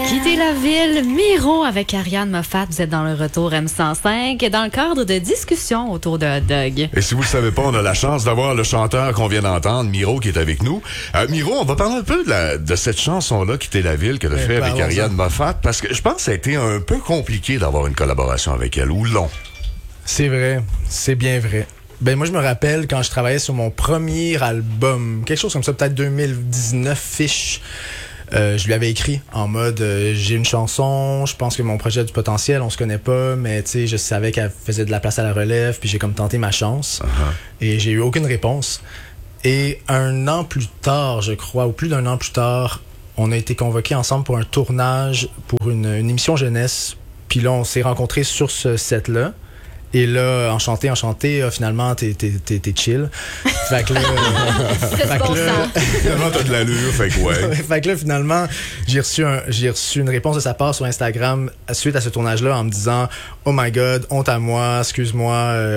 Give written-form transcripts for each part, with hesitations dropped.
Quittez la ville, Miro avec Ariane Moffat. Vous êtes dans le retour M105 dans le cadre de discussions autour de hot dog. Et si vous le savez pas, on a la chance d'avoir le chanteur qu'on vient d'entendre, Miro, qui est avec nous. Miro, on va parler un peu de cette chanson-là, Quitter la ville, qu'elle a fait avec Ariane Moffat, parce que je pense que ça a été un peu compliqué d'avoir une collaboration avec elle, ou long. C'est vrai, c'est bien vrai. Ben moi je me rappelle quand je travaillais sur mon premier album, quelque chose comme ça, peut-être 2019 fiche. Je lui avais écrit en mode j'ai une chanson, je pense que mon projet a du potentiel, on se connaît pas, mais tu sais je savais qu'elle faisait de la place à la relève, puis j'ai comme tenté ma chance et j'ai eu aucune réponse. Et un an plus tard, je crois, ou plus d'un an plus tard, on a été convoqués ensemble pour un tournage pour une émission jeunesse. Puis là on s'est rencontrés sur ce set-là. Et là, enchanté, finalement, t'es chill. Fait que là... Finalement, t'as de l'allure, fait que ouais. Fait que là, finalement, j'ai reçu une réponse de sa part sur Instagram suite à ce tournage-là en me disant « Oh my God, honte à moi, excuse-moi. »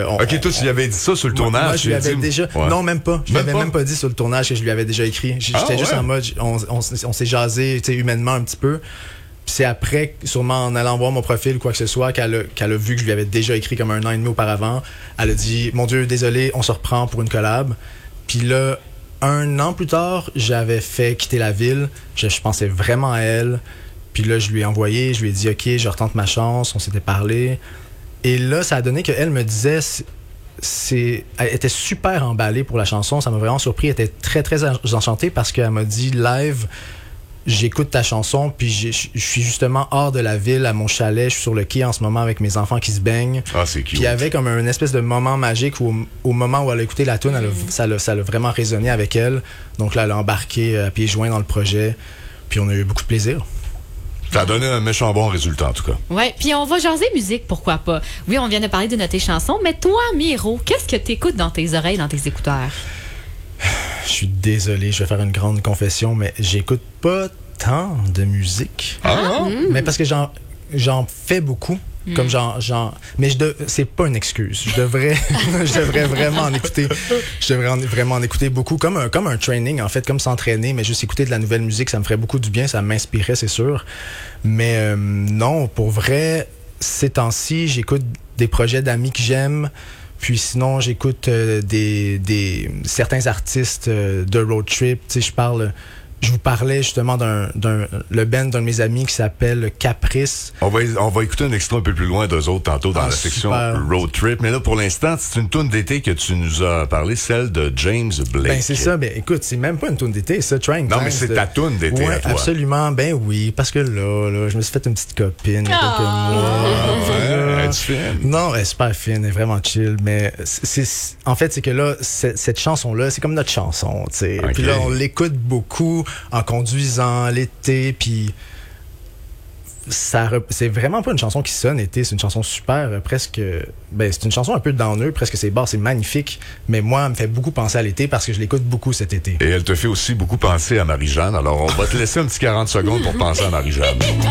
OK, toi, tu lui avais dit ça sur le tournage? Moi, je lui avais déjà... Ouais. Non, même pas. Je lui avais même pas dit sur le tournage que je lui avais déjà écrit. J'étais juste en mode... On s'est jasé, tu sais, humainement un petit peu. Puis c'est après, sûrement en allant voir mon profil ou quoi que ce soit, qu'elle a vu que je lui avais déjà écrit comme 1 an et demi auparavant. Elle a dit « Mon Dieu, désolé, on se reprend pour une collab. » Puis là, 1 an plus tard, j'avais fait Quitter la ville. Je pensais vraiment à elle. Puis là, je lui ai envoyé, je lui ai dit « OK, je retente ma chance. » On s'était parlé. Et là, ça a donné qu'elle me disait... Elle était super emballée pour la chanson. Ça m'a vraiment surpris. Elle était très, très enchantée parce qu'elle m'a dit live... J'écoute ta chanson, puis je suis justement hors de la ville, à mon chalet. Je suis sur le quai en ce moment avec mes enfants qui se baignent. Ah, c'est cute. Puis il y avait comme une espèce de moment magique où, au moment où elle a écouté la tune, ça a vraiment résonné avec elle. Donc là, elle a embarqué à pieds joints dans le projet. Puis on a eu beaucoup de plaisir. Ça a donné un méchant bon résultat, en tout cas. Ouais, puis on va jaser musique, pourquoi pas. Oui, on vient de parler de tes chansons, mais toi, Miro, qu'est-ce que t'écoutes dans tes oreilles, dans tes écouteurs? Je suis désolé, je vais faire une grande confession, mais j'écoute pas tant de musique. Mais parce que j'en fais beaucoup. Comme mais c'est pas une excuse. Je devrais vraiment en écouter. Je devrais vraiment en écouter beaucoup. Comme un training, en fait, comme s'entraîner, mais juste écouter de la nouvelle musique, ça me ferait beaucoup du bien, ça m'inspirait, c'est sûr. Mais non, pour vrai, ces temps-ci, j'écoute des projets d'amis que j'aime. Puis sinon, j'écoute certains artistes de road trip. Tu sais, je vous parlais justement le band d'un de mes amis qui s'appelle Caprice. On va écouter un extrait un peu plus loin d'eux autres tantôt dans la section Road Trip. Mais là, pour l'instant, c'est une toune d'été que tu nous as parlé, celle de James Blake. Ben, c'est ça. Ben, écoute, c'est même pas une toune d'été, ça, Trying Times. Non, mais c'est ta toune d'été à toi. Absolument. Ben oui, parce que là, je me suis fait une petite copine il y a quelques mois. Elle est fine. Non, elle est super fine, elle est vraiment chill. Mais en fait, c'est que là, cette chanson-là, c'est comme notre chanson, tu sais. Okay. Puis là, on l'écoute beaucoup en conduisant l'été, puis c'est vraiment pas une chanson qui sonne été, c'est une chanson super, presque, c'est une chanson un peu downer, presque c'est bas, c'est magnifique, mais moi, elle me fait beaucoup penser à l'été parce que je l'écoute beaucoup cet été. Et elle te fait aussi beaucoup penser à Marie-Jeanne, alors on va te laisser un petit 40 secondes pour penser à Marie-Jeanne.